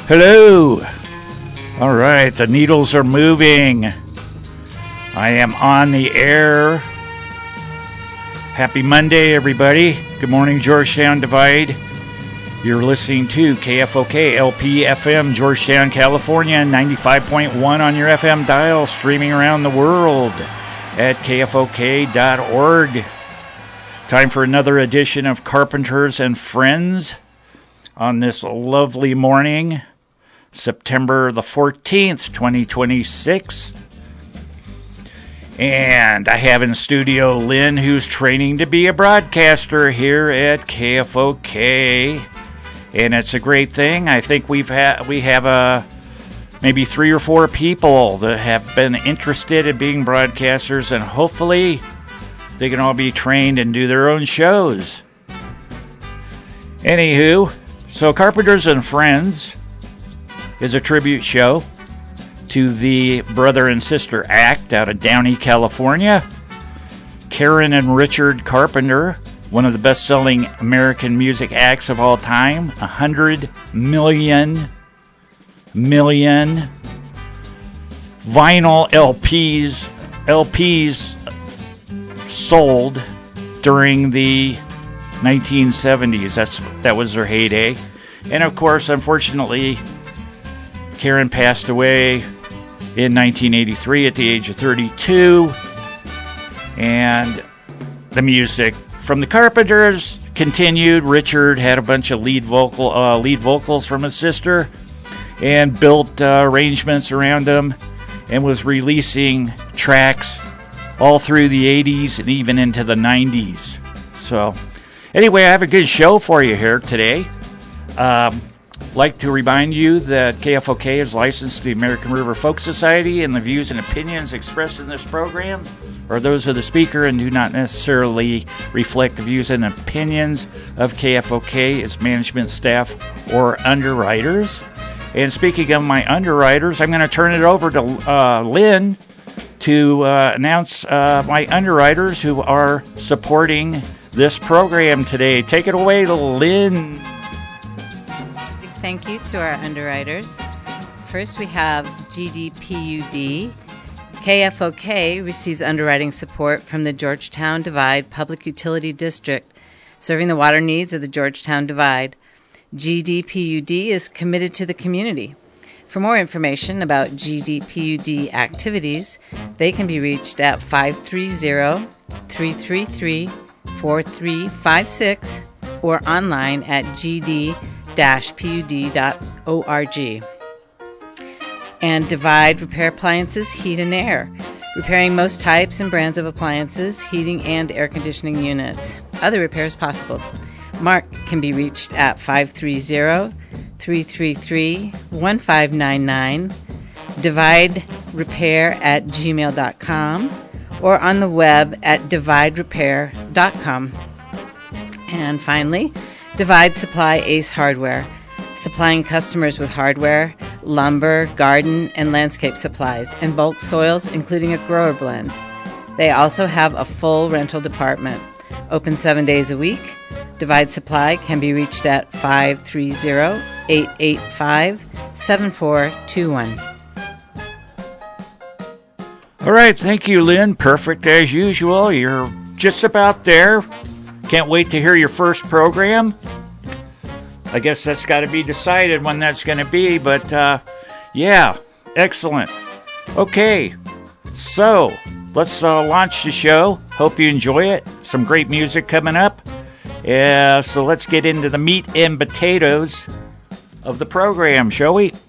Hello. All right, the needles are moving. I am on the air. Happy Monday, everybody. Good morning, Georgetown Divide. You're listening to KFOK LP FM, Georgetown, California, 95.1 on your FM dial, streaming around the world at kfok.org. Time for another edition of Carpenters and Friends on this lovely morning, September the 14th, 2026. And I have in studio Lynn, who's training to be a broadcaster here at KFOK. And it's a great thing. I think we have maybe 3 or 4 people that have been interested in being broadcasters, and hopefully they can all be trained and do their own shows. Anywho, so Carpenters and Friends is a tribute show to the Brother and Sister Act out of Downey, California. Karen and Richard Carpenter, one of the best-selling American music acts of all time. 100 million vinyl LPs sold during the 1970s. That was their heyday. And of course, unfortunately, Karen passed away in 1983 at the age of 32. And the music from the Carpenters continued. Richard had a bunch of lead vocals from his sister and built arrangements around them and was releasing tracks all through the 80s and even into the 90s. So anyway, I have a good show for you here today. Like to remind you that KFOK is licensed to the American River Folk Society, and the views and opinions expressed in this program are those of the speaker and do not necessarily reflect the views and opinions of KFOK, its management, staff, or underwriters. And speaking of my underwriters, I'm going to turn it over to Lynn to announce my underwriters who are supporting this program today. Take it away, Lynn. Thank you to our underwriters. First, we have GDPUD. KFOK receives underwriting support from the Georgetown Divide Public Utility District, serving the water needs of the Georgetown Divide. GDPUD is committed to the community. For more information about GDPUD activities, they can be reached at 530-333-4356 or online at gd-pud.org. And Divide Repair Appliances, Heat and Air, repairing most types and brands of appliances, heating and air conditioning units. Other repairs possible. Mark can be reached at 530-333-1599, dividerepair@gmail.com, or on the web at dividerepair.com. And finally, Divide Supply Ace Hardware, supplying customers with hardware, lumber, garden, and landscape supplies, and bulk soils, including a grower blend. They also have a full rental department. Open 7 days a week. Divide Supply can be reached at 530-885-7421. All right, thank you, Lynn. Perfect as usual. You're just about there. Can't wait to hear your first program. I guess that's got to be decided when that's going to be, but yeah, excellent. Okay, so let's launch the show. Hope you enjoy it. Some great music coming up. So let's get into the meat and potatoes of the program, shall we?